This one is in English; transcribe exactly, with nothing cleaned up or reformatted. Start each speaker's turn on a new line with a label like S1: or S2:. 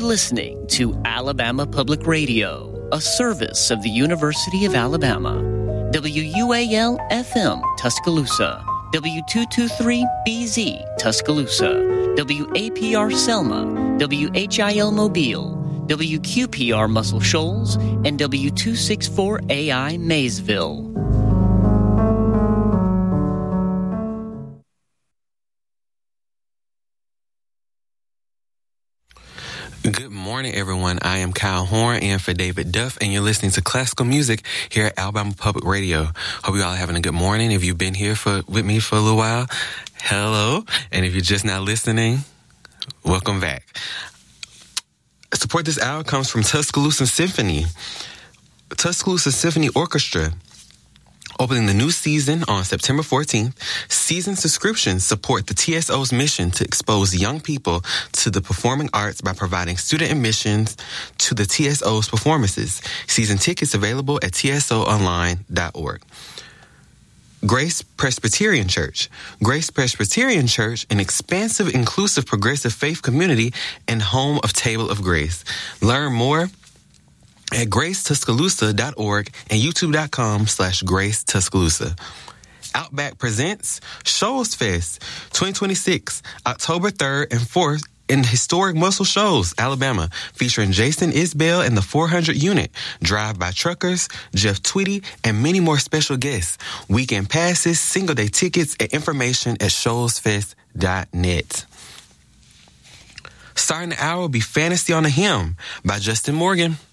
S1: listening to Alabama Public Radio, a service of the University of Alabama. W U A L F M, Tuscaloosa. W two twenty-three B Z, Tuscaloosa. W A P R Selma. W H I L Mobile. W Q P R Muscle Shoals. And W two sixty-four A I Maysville.
S2: Good morning, everyone. I am Kyle Horn and for David Duff, and you're listening to classical music here at Alabama Public Radio. Hope you all are having a good morning. If you've been here for with me for a little while, hello. And if you're just now listening, welcome back. Support this hour comes from Tuscaloosa Symphony. Tuscaloosa Symphony Orchestra, opening the new season on September fourteenth. Season subscriptions support the T S O's mission to expose young people to the performing arts by providing student admissions to the T S O's performances. Season tickets available at T S O online dot org. Grace Presbyterian Church. Grace Presbyterian Church, an expansive, inclusive, progressive faith community and home of Table of Grace. Learn more at grace tuscaloosa dot org and youtube.com slash grace tuscaloosa. Outback presents Shoals Fest twenty twenty-six, October third and fourth in historic Muscle Shoals, Alabama, featuring Jason Isbell and the four hundred unit, Drive-By Truckers, Jeff Tweedy, and many more special guests. Weekend passes, single-day tickets, and information at shoals fest dot net. Starting the hour will be Fantasy on a Hymn by Justin Morgan.